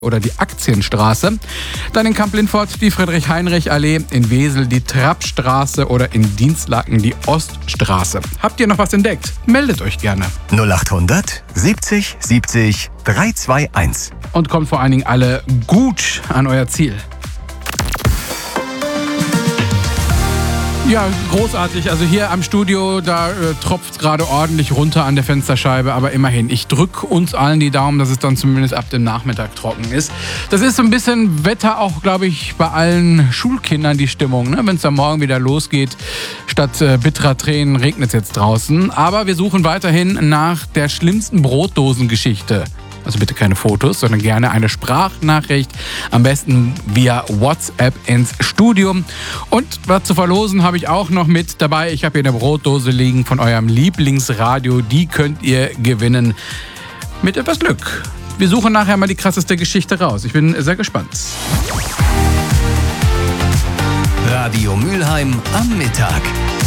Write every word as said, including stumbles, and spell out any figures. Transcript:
oder die Aktienstraße. Dann in Kamp-Lintfort die Friedrich-Heinrich-Allee, in Wesel die Trappstraße oder in Dienstlaken die Oststraße. Habt ihr noch was entdeckt? Meldet euch gerne. null achthundert siebzig siebzig drei zwei eins. Und kommt vor allen Dingen alle gut an euer Ziel. Ja, großartig. Also hier am Studio, da äh, tropft es gerade ordentlich runter an der Fensterscheibe. Aber immerhin, ich drücke uns allen die Daumen, dass es dann zumindest ab dem Nachmittag trocken ist. Das ist so ein bisschen Wetter auch, glaube ich, bei allen Schulkindern die Stimmung. Ne? Wenn es dann morgen wieder losgeht, statt äh, bitterer Tränen regnet es jetzt draußen. Aber wir suchen weiterhin nach der schlimmsten Brotdosengeschichte. Also bitte keine Fotos, sondern gerne eine Sprachnachricht, am besten via WhatsApp ins Studio. Und was zu verlosen habe ich auch noch mit dabei. Ich habe hier eine Brotdose liegen von eurem Lieblingsradio. Die könnt ihr gewinnen mit etwas Glück. Wir suchen nachher mal die krasseste Geschichte raus. Ich bin sehr gespannt. Radio Mülheim am Mittag.